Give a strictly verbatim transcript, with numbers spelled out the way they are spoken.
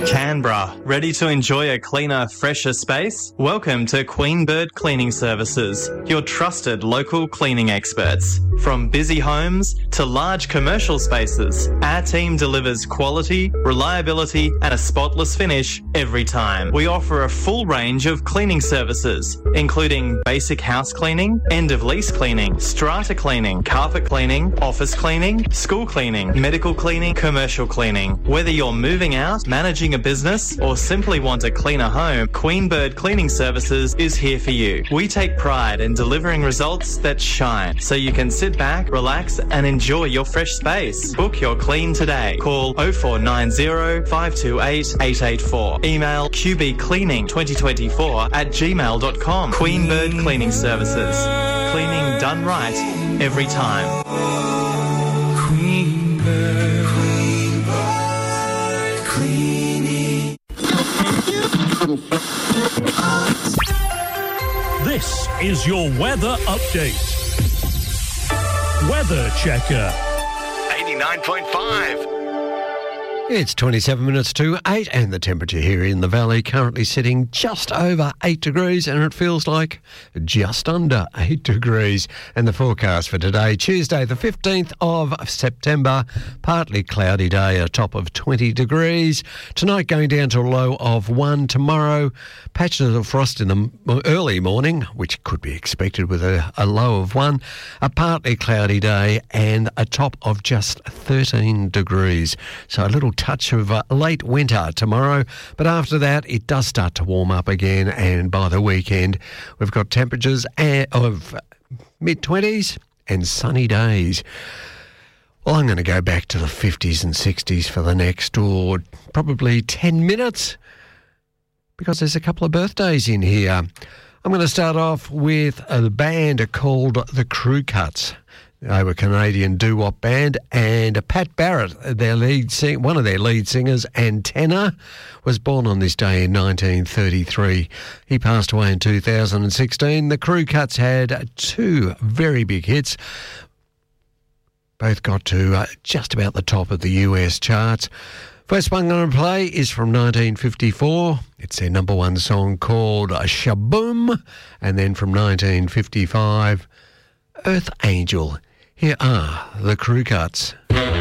Canberra, ready to enjoy a cleaner, fresher space? Welcome to Queen Bird Cleaning Services, your trusted local cleaning experts. From busy homes to large commercial spaces, our team delivers quality, reliability and a spotless finish every time. We offer a full range of cleaning services, including basic house cleaning, end-of-lease cleaning, strata cleaning, carpet cleaning, office cleaning, school cleaning, medical cleaning, commercial cleaning. Whether you're moving out, managing a business or simply want a cleaner home, Queen Bird Cleaning Services is here for you. We take pride in delivering results that shine, so you can sit back, relax and enjoy your fresh space. Book your clean today. Call oh four nine oh, five two eight, eight eight four. Email q b cleaning twenty twenty-four at gmail dot com. Queen Bird Cleaning Services. Cleaning done right every time. Queen Bird, Queen Bird Cleaning. This is your weather update. Weather Checker. eighty-nine point five. It's twenty-seven minutes to eight and the temperature here in the valley currently sitting just over eight degrees and it feels like just under eight degrees. And the forecast for today, Tuesday the fifteenth of September, partly cloudy day, a top of twenty degrees. Tonight going down to a low of one. Tomorrow, patches of frost in the early morning, which could be expected with a, a low of one. A partly cloudy day and a top of just thirteen degrees. So a little touch of uh, late winter tomorrow, but after that it does start to warm up again, and by the weekend we've got temperatures of mid-twenties and sunny days. Well, I'm going to go back to the fifties and sixties for the next, or probably ten minutes, because there's a couple of birthdays in here. I'm going to start off with a band called The Crew Cuts. They were a Canadian doo-wop band, and Pat Barrett, their lead sing- one of their lead singers and tenor, was born on this day in nineteen thirty-three. He passed away in two thousand sixteen. The Crew Cuts had two very big hits. Both got to uh, just about the top of the U S charts. First one I'm going to play is from nineteen fifty-four. It's their number one song called Shaboom. And then from nineteen fifty-five, Earth Angel. Here are The Crew Cuts.